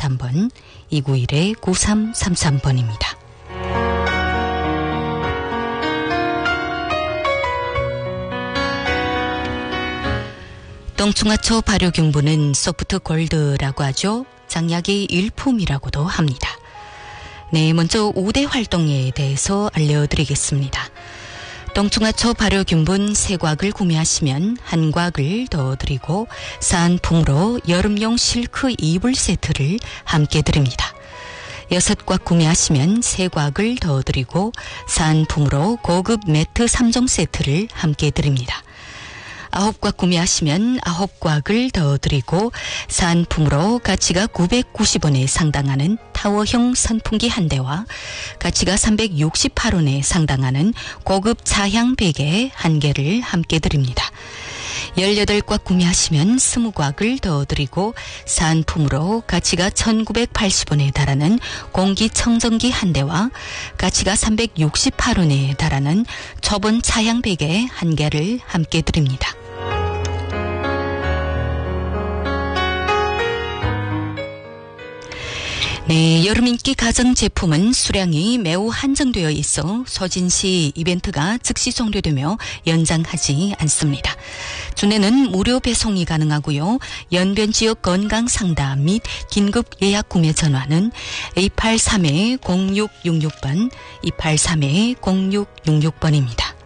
9333번, 291-9333번입니다. 똥충하초 발효균분은 소프트 골드라고 하죠. 장약의 일품이라고도 합니다. 네, 먼저 5대 활동에 대해서 알려드리겠습니다. 똥충하초 발효균분 3곽을 구매하시면 1곽을 더 드리고 사은품으로 여름용 실크 이불 세트를 함께 드립니다. 6곽 구매하시면 3곽을 더 드리고 사은품으로 고급 매트 3종 세트를 함께 드립니다. 9곽 구매하시면 9곽을 더 드리고 사은품으로 가치가 990원에 상당하는 타워형 선풍기 1대와 가치가 368원에 상당하는 고급 차향 베개 1개를 함께 드립니다. 18곽 구매하시면 20곽을 더 드리고 사은품으로 가치가 1980원에 달하는 공기청정기 1대와 가치가 368원에 달하는 초본 차향 베개 1개를 함께 드립니다. 네, 여름인기 가전제품은 수량이 매우 한정되어 있어 소진시 이벤트가 즉시 종료되며 연장하지 않습니다. 주내는 무료 배송이 가능하고요. 연변지역 건강상담 및 긴급 예약 구매 전화는 283-0666번, 283-0666번입니다.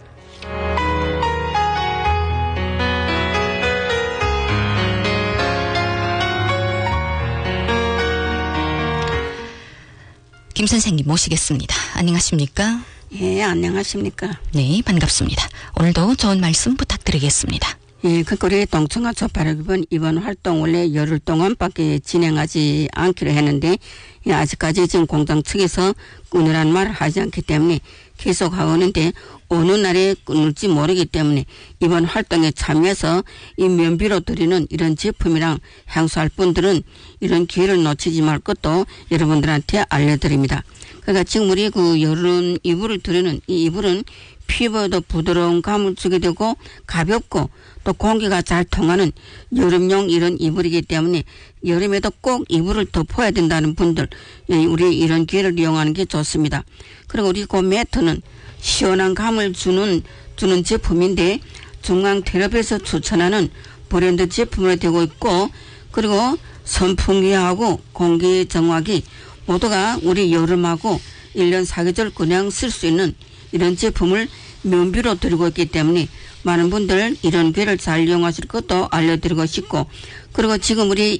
김 선생님 모시겠습니다. 안녕하십니까? 예, 안녕하십니까? 네, 반갑습니다. 오늘도 좋은 말씀 부탁드리겠습니다. 예, 우리 똥충하초 발효균분 이번 활동 원래 열흘 동안밖에 진행하지 않기로 했는데 아직까지 지금 공장 측에서 끊으라는 말을 하지 않기 때문에 계속 하고 있는데 어느 날에 끊을지 모르기 때문에 이번 활동에 참여해서 이 면비로 드리는 이런 제품이랑 향수할 분들은 이런 기회를 놓치지 말 것도 여러분들한테 알려드립니다. 그러니까 지금 우리 여름 이불을 드리는 이 이불은 피부에도 부드러운 감을 주게 되고 가볍고 또 공기가 잘 통하는 여름용 이런 이불이기 때문에 여름에도 꼭 이불을 덮어야 된다는 분들 우리 이런 기회를 이용하는 게 좋습니다. 그리고 우리 매트는 시원한 감을 주는 제품인데 중앙테라피에서 추천하는 브랜드 제품으로 되고 있고 그리고 선풍기하고 공기정화기 모두가 우리 여름하고 1년 4계절 그냥 쓸 수 있는 이런 제품을 면비로 드리고 있기 때문에 많은 분들 이런 기회를 잘 이용하실 것도 알려드리고 싶고 그리고 지금 우리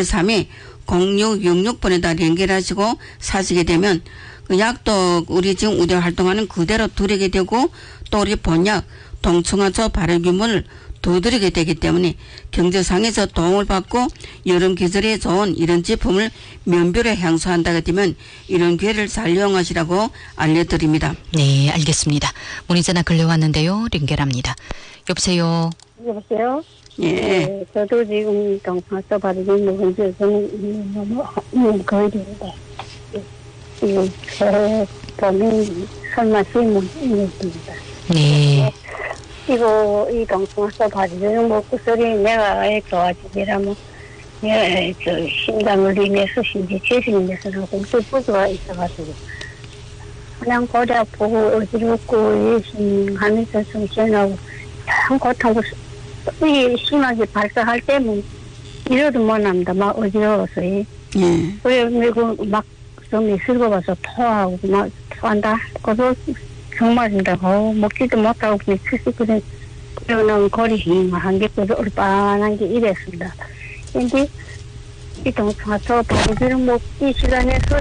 283-0666번에다 연결하시고 사시게 되면 그 약도 우리 지금 우대 활동하는 그대로 드리게 되고 또 우리 본약 똥충하초 발효균분을 더 드리게 되기 때문에 경제상에서 도움을 받고 여름 계절에 좋은 이런 제품을 면비로 향수한다게 되면 이런 기회를 잘 이용하시라고 알려드립니다. 네, 알겠습니다. 문의전화 걸려왔는데요. 연결합니다. 여보세요. 여보세요? 예. 네, 저도 지금 똥충하초 발효균분 먹은 지 저는 거의 됩니다. 지금 제 몸이 손맛이 못 있습니다. 네. 이거 이 똥충하초 발효균분 먹고 소리 내가 좋아지기라면 내가 심장을 인해서 신지체신에서라고 부부가 있어가지고 그냥 거리 아프고 어지럽고 예심하면서 좀 지나고 참 고통고 이 심하게 발사할 때면 이러도 못합니다. 막 어지러워서 그리고 막 좀 있을거 봐서 토하고 막 토한다. 그래서 정말입니다. 먹지도 못하고 미치시거든. 그러는 거리 힘한 게 그래도 얼빠한 게 이랬습니다. 근데 이 똥충하초 발효균을 먹기 시간에서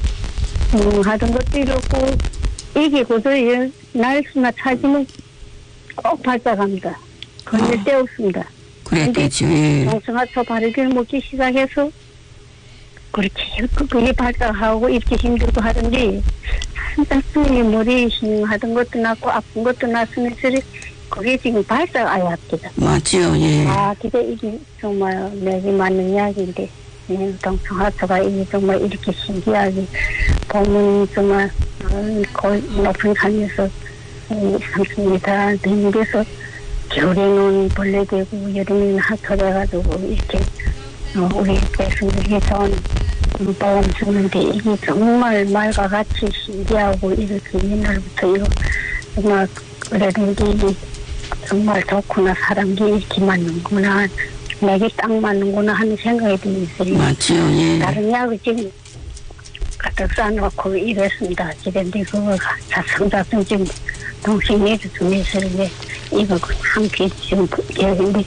하던 것도 이렇고 이게 고도에 날씨나 차지면 꼭 발작합니다. 건질 데 없습니다. 그랬겠죠. 똥충하초 발효균을 먹기 시작해서 그렇지. 그게 발작하고 입기 힘들고 하던데 한참 머리 하던 것도 났고 아픈 것도 났으면 그게 지금 발작아야 합니다. 맞죠. 예. 근데 이게 정말 맥이 맞는 이야기인데 똥충하초가 이게 정말 이렇게 신기하게 보면 정말 높은 산에서 30m 되는 데서 겨울에는 벌레 되고 여름에는 하토 돼가지고 이렇게 우리 백성들이 좋은 보험 주는데 이게 정말 말과 같이 신기하고 이렇게 옛날부터 이거 정말 그래도 이게 정말 좋구나. 사람이 이렇게 맞는구나. 내게 딱 맞는구나 하는 생각이 들었어요. 맞죠. 예. 다른 약을 지금 가득 싸놓고 이랬습니다. 지금데 그거 자성자성 지금 동생애도 중에서 이거 함께 지금 얘기인데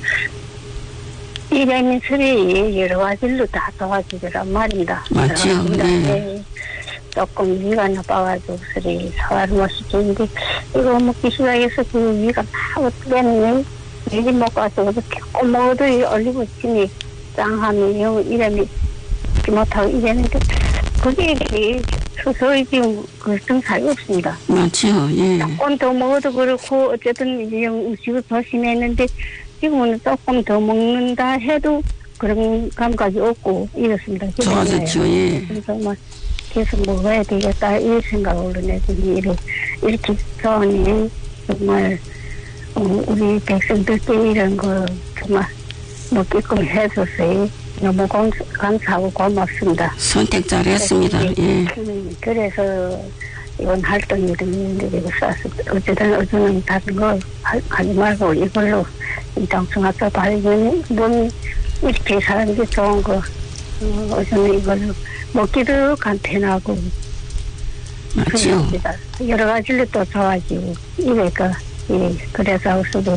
이래는 소리 여러 가지로 다 도와주더란 말입니다. 맞죠. 네. 조금 위가 나빠가지고 소리 사과를 못 시키는데 이거 먹기 시작해서 그 위가 막 어떻게는 내지 먹고 와서 어떻게 먹어도 올리고 치니 짱하면 영 이래면 못하고 이랬는데 그게 서서히 지금 그 증상이 없습니다. 맞죠. 예. 조금 더 먹어도 그렇고 어쨌든 이제 음식을 더 심했는데 지금은 조금 더 먹는다 해도 그런 감각이 없고 이렇습니다. 좋아졌죠. 예. 그래서 뭐 계속 먹어야 되겠다 이 생각으로 내더니 이렇게 좋으니 정말 우리 백성들께 이런 거 정말 먹게끔 해줘서 너무 감사하고 고맙습니다. 선택 잘했습니다. 예. 그래서 이번 활동이 있는데 이거 써서 어쨌든 다른 거 하지 말고 이걸로 이동숭아서 발견이 뭔 이렇게 사람들이 좋은 거 어쨌든 이걸로 먹기도 간편하고 맞죠. 여러 가지로 또 좋아지고 이래가 예 그래서 수도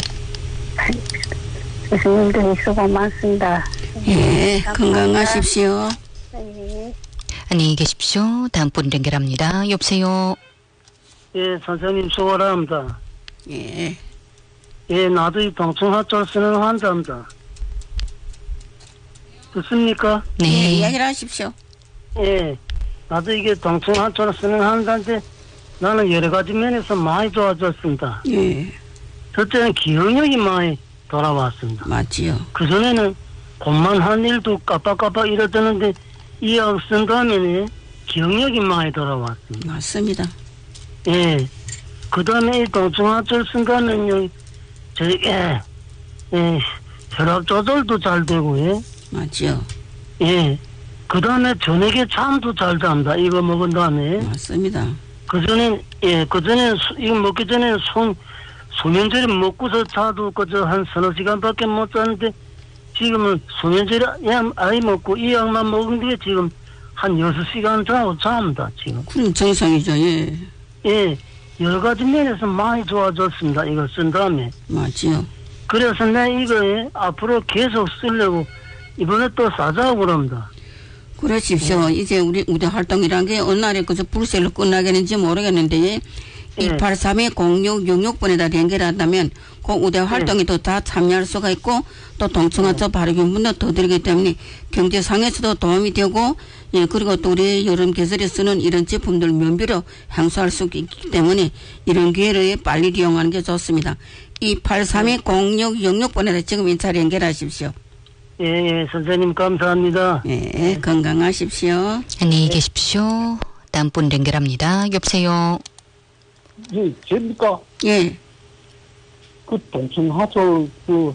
교수님들이 수고 많습니다. 예, 건강하십시오. 네. 안녕히 계십시오. 다음 분 연결합니다. 여보세요. 예, 선생님 수고합니다. 예. 예, 나도 이 동충하철 쓰는 환자입니다. 듣습니까? 예, 네. 이야기를 하십시오. 예, 나도 이게 동충하철 쓰는 환자인데 나는 여러 가지 면에서 많이 좋아졌습니다. 예. 첫째는 기억력이 많이 돌아왔습니다. 맞지요. 그전에는 곧만 한 일도 깜빡깜빡 이러더는데 이 약 쓴 다음에는 기억력이 많이 돌아왔습니다. 맞습니다. 예. 그 다음에 이 동충하철 쓴 다음에는요, 저에게, 예, 혈압 조절도 잘 되고, 예. 맞지요. 예. 그 다음에 저녁에 잠도 잘 잡니다. 이거 먹은 다음에. 맞습니다. 그전에, 이거 먹기 전에 수면제를 먹고서 자도 그저 한 서너 시간밖에 못 자는데, 지금은 수면제를 아예 먹고 이 약만 먹은 게 지금 한 6시간 자고 잡니다, 지금. 그럼 정상이죠. 예. 예. 여러 가지 면에서 많이 좋아졌습니다. 이거 쓴 다음에. 맞지요. 그래서 내 이거 앞으로 계속 쓰려고 이번에 또 사자고 그럽니다. 그러십시오. 이제 우리 활동이란 게 어느 날에 그저 불셀로 끝나겠는지 모르겠는데 183-0666번에다 연결한다면 그 우대 활동에도 다 참여할 수가 있고 또 동청하초 발효균분도 더 들기 때문에 경제상에서도 도움이 되고 예 그리고 또 우리 여름 계절에 쓰는 이런 제품들 면비로 향수할 수 있기 때문에 이런 기회를 빨리 이용하는 게 좋습니다. 183-0666번에다 지금 인차를 연결하십시오. 예, 선생님 감사합니다. 예, 건강하십시오. 안녕히 계십시오. 다음 분 연결합니다. 여보세요. 예, 됩니까? 예. 그 동충하철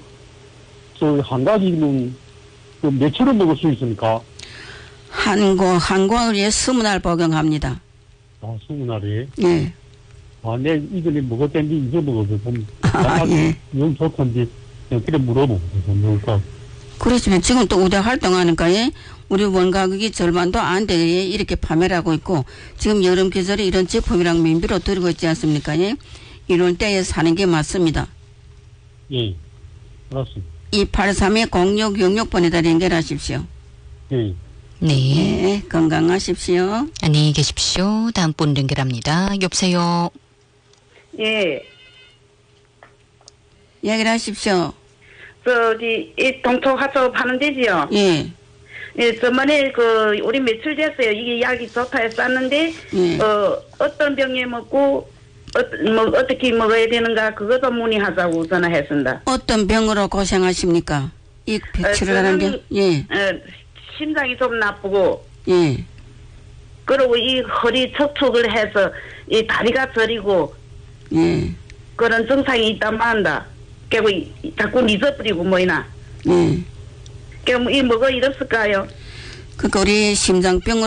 한 가지는 그 며칠을 먹을 수 있습니까? 한 권에 20날 복용합니다. 아, 20날에. 예. 아, 내 이전에 먹었던데 이제 먹었거든. 예. 영 좋던데 그냥 그래 물어보거든. 그러니까. 그렇지만 지금 또 우대 활동하니까 예, 우리 원가격이 절반도 안 되게 이렇게 판매를 하고 있고 지금 여름 계절에 이런 제품이랑 민비로 들고 있지 않습니까? 예? 이런 때에 사는 게 맞습니다. 예, 알았습니다. 283-0666번에다 연결하십시오. 예. 네. 예, 건강하십시오. 안녕히 계십시오. 다음 분 연결합니다. 여보세요. 예. 이야기를 하십시오. 이 동토화초 파는 데지요. 예. 예, 저번에 우리 며칠 됐어요. 이게 약이 좋다 해서 쌌는데, 예. 어떤 병에 먹고, 어떻게 먹어야 되는가, 그것도 문의하자고 전화했습니다. 어떤 병으로 고생하십니까? 이 백치를 하는 게, 예. 심장이 좀 나쁘고, 예. 그리고 이 허리 척축을 해서, 이 다리가 저리고, 예. 그런 증상이 있단 말한다. 그리고 자꾸 잊어버리고 뭐이나. 예. 그럼 이 뭐가 이랬을까요? 그러니까 우리 심장병으로